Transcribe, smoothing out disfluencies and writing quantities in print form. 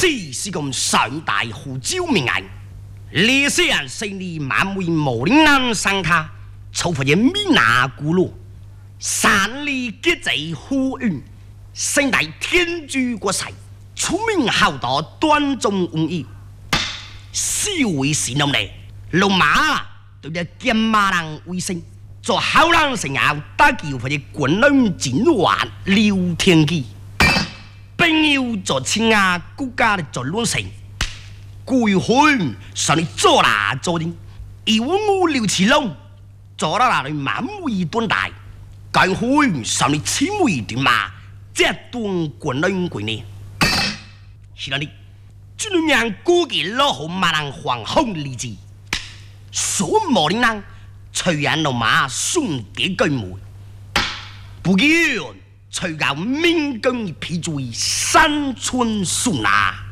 是咁上大湖州命案，历史人胜利满为毛林安上他，抽发人米拿古路，山里结贼呼运，胜大天主国赛，出名好道端中无义，四位是农嘞，龙马对着金马人为生，做好人生后打球或者滚轮进玩聊天机。朋友做亲啊，国家的做乱成，鬼魂上你做啦做人，有我刘奇龙做到那里满为端大，鬼魂上你亲为对嘛，这段滚轮鬼呢？是那里，这样估计老好马人黄红理智，所毛的人虽然老马送给根门，不久。吹到民工批注山村树拿。